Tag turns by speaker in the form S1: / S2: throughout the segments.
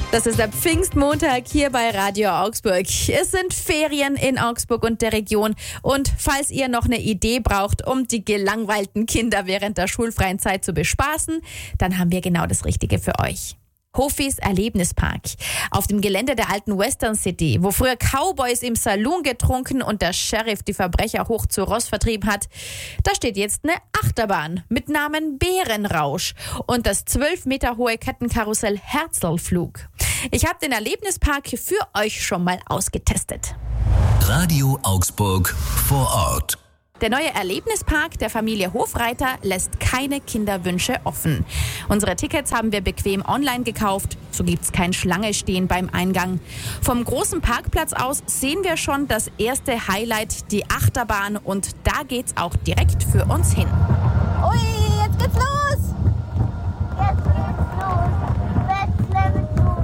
S1: Das ist der Pfingstmontag hier bei Radio Augsburg. Es sind Ferien in Augsburg und der Region. Und falls ihr noch eine Idee braucht, um die gelangweilten Kinder während der schulfreien Zeit zu bespaßen, dann haben wir genau das Richtige für euch. Hofis Erlebnispark. Auf dem Gelände der alten Western City, wo früher Cowboys im Saloon getrunken und der Sheriff die Verbrecher hoch zu Ross vertrieben hat, da steht jetzt eine Achterbahn mit Namen Bärenrausch und das 12 Meter hohe Kettenkarussell Herzlflug. Ich habe den Erlebnispark für euch schon mal ausgetestet.
S2: Radio Augsburg vor Ort.
S1: Der neue Erlebnispark der Familie Hofreiter lässt keine Kinderwünsche offen. Unsere Tickets haben wir bequem online gekauft. So gibt's kein Schlange-Stehen beim Eingang. Vom großen Parkplatz aus sehen wir schon das erste Highlight, die Achterbahn. Und da geht's auch direkt für uns hin.
S3: Ui, jetzt geht's los! Jetzt geht's los! Wetzlar mit los!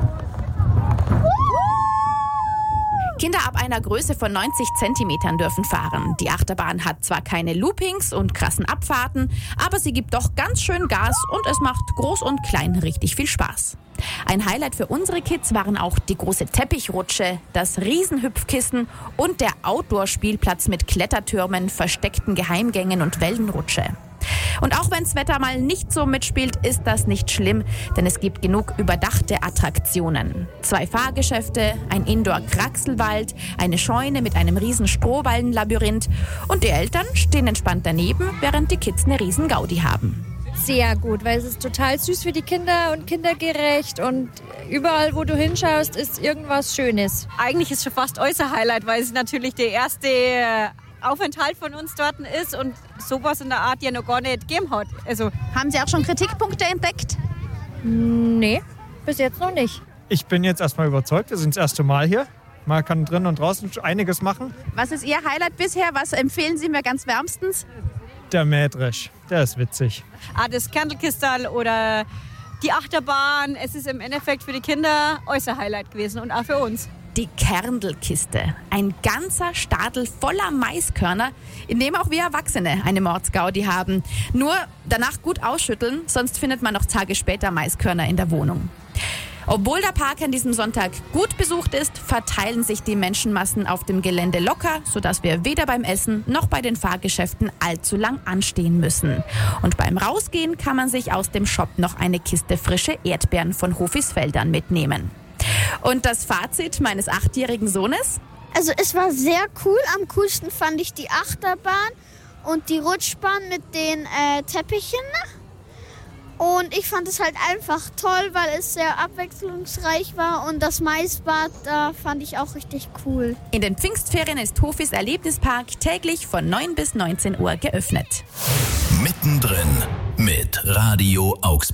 S1: Kinder ab einer Größe von 90 Zentimetern dürfen fahren. Die Achterbahn hat zwar keine Loopings und krassen Abfahrten, aber sie gibt doch ganz schön Gas und es macht groß und klein richtig viel Spaß. Ein Highlight für unsere Kids waren auch die große Teppichrutsche, das Riesenhüpfkissen und der Outdoor-Spielplatz mit Klettertürmen, versteckten Geheimgängen und Wellenrutsche. Und auch wenn das Wetter mal nicht so mitspielt, ist das nicht schlimm, denn es gibt genug überdachte Attraktionen. 2 Fahrgeschäfte, ein Indoor-Kraxelwald, eine Scheune mit einem riesen Strohballenlabyrinth und die Eltern stehen entspannt daneben, während die Kids eine riesen Gaudi haben.
S4: Sehr gut, weil es ist total süß für die Kinder und kindergerecht und überall, wo du hinschaust, ist irgendwas Schönes.
S5: Eigentlich ist schon fast unser Highlight, weil es natürlich der erste Aufenthalt von uns dort ist und sowas in der Art ja noch gar nicht gegeben hat. Also,
S1: haben Sie auch schon Kritikpunkte entdeckt?
S4: Nee, bis jetzt noch nicht.
S6: Ich bin jetzt erstmal überzeugt, wir sind das erste Mal hier. Man kann drinnen und draußen einiges machen.
S1: Was ist Ihr Highlight bisher? Was empfehlen Sie mir ganz wärmstens?
S6: Der Mähdresch, der ist witzig.
S5: Das Kernelkistal oder die Achterbahn, es ist im Endeffekt für die Kinder unser Highlight gewesen und auch für uns.
S1: Die Kernelkiste. Ein ganzer Stadel voller Maiskörner, in dem auch wir Erwachsene eine Mordsgaudi haben. Nur danach gut ausschütteln, sonst findet man noch Tage später Maiskörner in der Wohnung. Obwohl der Park an diesem Sonntag gut besucht ist, verteilen sich die Menschenmassen auf dem Gelände locker, sodass wir weder beim Essen noch bei den Fahrgeschäften allzu lang anstehen müssen. Und beim Rausgehen kann man sich aus dem Shop noch eine Kiste frische Erdbeeren von Hofis Feldern mitnehmen. Und das Fazit meines 8-jährigen Sohnes?
S3: Also es war sehr cool. Am coolsten fand ich die Achterbahn und die Rutschbahn mit den Teppichen. Und ich fand es halt einfach toll, weil es sehr abwechslungsreich war. Und das Maisbad, da fand ich auch richtig cool.
S1: In den Pfingstferien ist Hofis Erlebnispark täglich von 9 bis 19 Uhr geöffnet.
S2: Mittendrin mit Radio Augsburg.